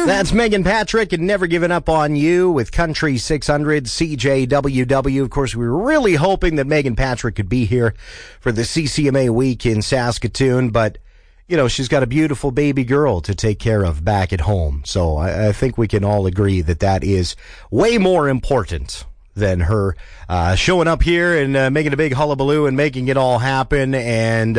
That's Megan Patrick and Never Giving Up on You with Country 600 CJWW. Of course, we were really hoping that Megan Patrick could be here for the CCMA week in Saskatoon, but you know, she's got a beautiful baby girl to take care of back at home. So I think we can all agree that that is way more important than her showing up here and making a big hullabaloo and making it all happen. And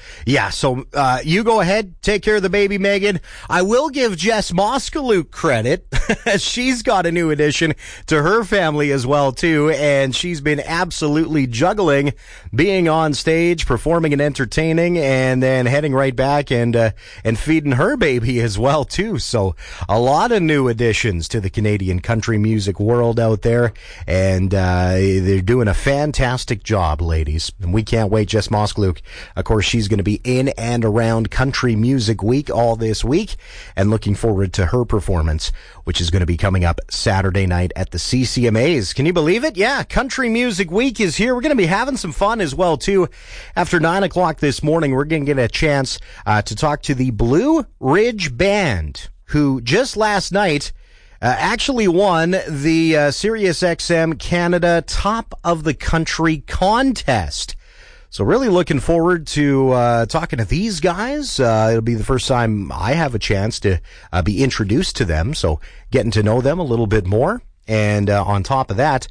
so you go ahead, take care of the baby, Megan. I will give Jess Moskaluk credit. She's got a new addition to her family as well, too. And she's been absolutely juggling being on stage, performing and entertaining, and then heading right back and feeding her baby as well, too. So a lot of new additions to the Canadian country music world out there. And they're doing a fantastic job, ladies. And we can't wait. Jess Moskaluk, of course, she's going to be in and around Country Music Week all this week. And looking forward to her performance, which is going to be coming up Saturday night at the CCMAs. Can you believe it? Yeah, Country Music Week is here. We're going to be having some fun as well, too. After 9 o'clock this morning, we're going to get a chance to talk to the Blue Ridge Band, who just last night actually won the SiriusXM Canada Top of the Country contest. So really looking forward to talking to these guys. It'll be the first time I have a chance to be introduced to them, so getting to know them a little bit more. And on top of that,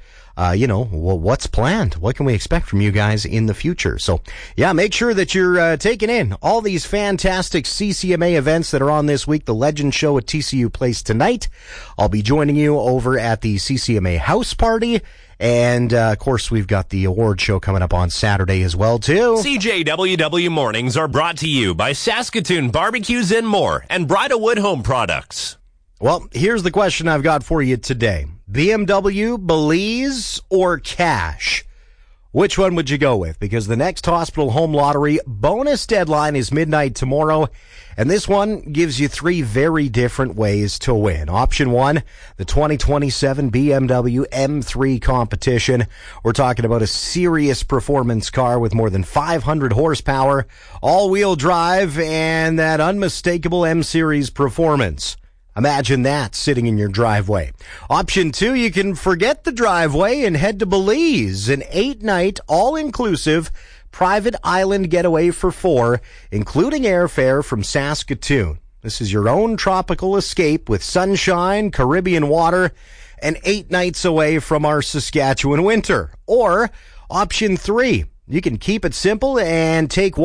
what's planned? What can we expect from you guys in the future? So, yeah, make sure that you're taking in all these fantastic CCMA events that are on this week. The Legend Show at TCU Place tonight. I'll be joining you over at the CCMA House Party. And, of course, we've got the award show coming up on Saturday as well, too. CJWW Mornings are brought to you by Saskatoon Barbecues and More and Bridalwood Home Products. Well, here's the question I've got for you today. BMW, Belize, or cash? Which one would you go with? Because the next Hospital Home Lottery bonus deadline is midnight tomorrow, and this one gives you 3 very different ways to win. Option 1, the 2027 BMW M3 competition. We're talking about a serious performance car with more than 500 horsepower, all-wheel drive, and that unmistakable M-Series performance. Imagine that sitting in your driveway. Option 2, you can forget the driveway and head to Belize, an 8-night, all-inclusive, private island getaway for 4, including airfare from Saskatoon. This is your own tropical escape with sunshine, Caribbean water, and 8 nights away from our Saskatchewan winter. Or option 3, you can keep it simple and take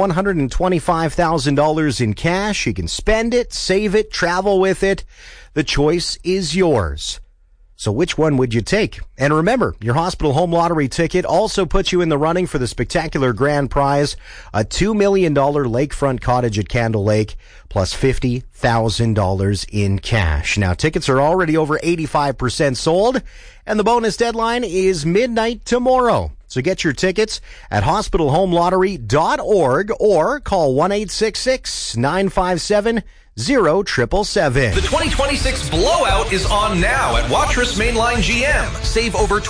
$125,000 in cash. You can spend it, save it, travel with it. The choice is yours. So which one would you take? And remember, your Hospital Home Lottery ticket also puts you in the running for the spectacular grand prize, a $2 million lakefront cottage at Candle Lake, plus $50,000 in cash. Now, tickets are already over 85% sold, and the bonus deadline is midnight tomorrow. So get your tickets at hospitalhomelottery.org or call 1-866-957-0777. The 2026 blowout is on now at Watrous Mainline GM. Save over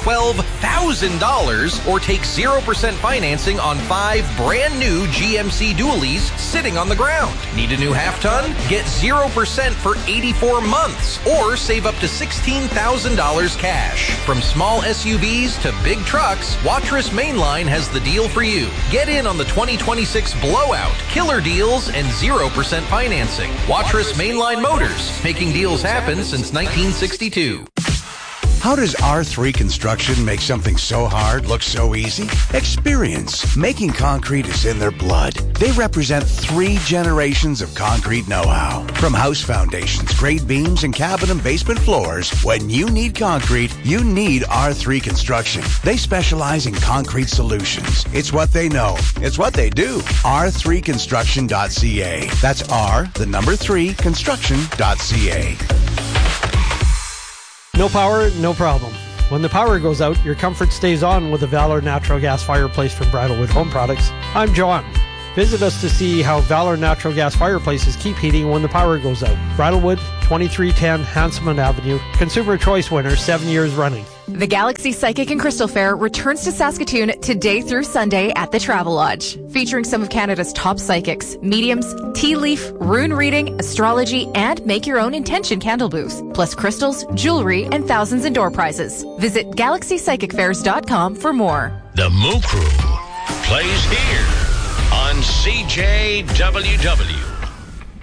$12,000 or take 0% financing on 5 brand new GMC dualies sitting on the ground. Need a new half-ton? Get 0% for 84 months or save up to $16,000 cash. From small SUVs to big trucks, Watrous Mainline has the deal for you. Get in on the 2026 blowout, killer deals, and 0% financing. Watrous Mainline Motors, making deals happen since 1962. How does R3 Construction make something so hard look so easy? Experience. Making concrete is in their blood. They represent 3 generations of concrete know-how. From house foundations, grade beams, and cabin and basement floors, when you need concrete, you need R3 Construction. They specialize in concrete solutions. It's what they know. It's what they do. R3construction.ca. That's R3 construction.ca. No power, no problem. When the power goes out, your comfort stays on with the Valor Natural Gas Fireplace from Bridalwood Home Products. I'm John. Visit us to see how Valor Natural Gas fireplaces keep heating when the power goes out. Bridlewood, 2310 Hanselman Avenue. Consumer Choice winner 7 years running. The Galaxy Psychic and Crystal Fair returns to Saskatoon today through Sunday at the Travelodge, featuring some of Canada's top psychics, mediums, tea leaf, rune reading, astrology, and make your own intention candle booth, plus crystals, jewelry, and thousands in door prizes. Visit GalaxyPsychicFairs.com for more. The Moo Crew plays here on CJWW.